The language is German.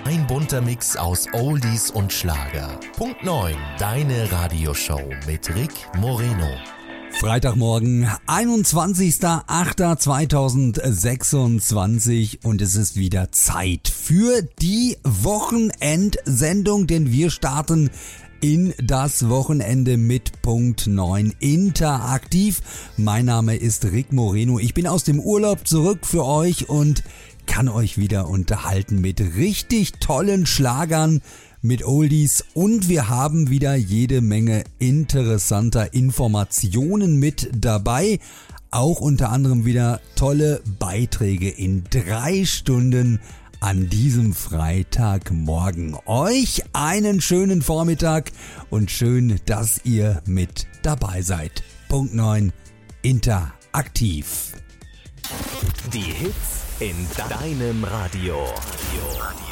Ein bunter Mix aus Oldies und Schlager. Punkt 9, deine Radioshow mit Rick Moreno. Freitagmorgen, 21.08.2026 und es ist wieder Zeit für die Wochenendsendung, denn wir starten in das Wochenende mit Punkt 9 interaktiv. Mein Name ist Rick Moreno. Ich bin aus dem Urlaub zurück für euch und kann euch wieder unterhalten mit richtig tollen Schlagern, mit Oldies und wir haben wieder jede Menge interessanter Informationen mit dabei. Auch unter anderem wieder tolle Beiträge in 3 Stunden an diesem Freitagmorgen. Euch einen schönen Vormittag und schön, dass ihr mit dabei seid. Punkt 9 interaktiv. Die Hits in deinem Radio.